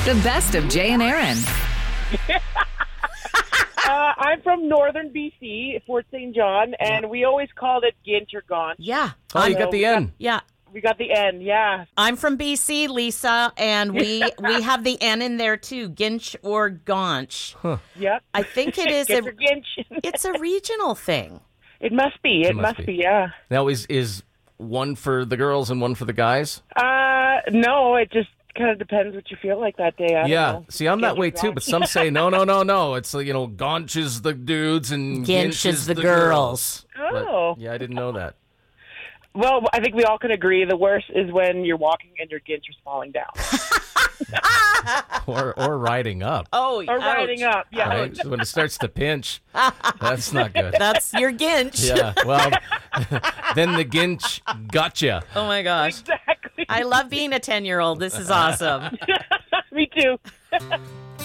The best of Jay and Aaron. I'm from northern BC, Fort St. John, and we always called it Ginch or Gaunch. Yeah. Oh, you got the N. Yeah. We got the N, yeah. I'm from BC, Lisa, and we have the N in there too, Ginch or Gaunch. Yep. I think it is Ginch or Ginch. it's a regional thing. It must be. It must be, yeah. Now, is one for the girls and one for the guys? No, it just kind of depends what you feel like that day. I don't know. See, I'm that way too, but some say no. It's Gaunch is the dudes and Ginch is the girls. Oh. But, yeah, I didn't know that. Well, I think we all can agree the worst is when you're walking and your Ginch is falling down. Or riding up. Oh, Or riding up, yeah. Right? When it starts to pinch, that's not good. That's your Ginch. Yeah, well, then the Ginch gotcha. Oh, my gosh. Exactly. I love being a 10-year-old. This is awesome. Me too.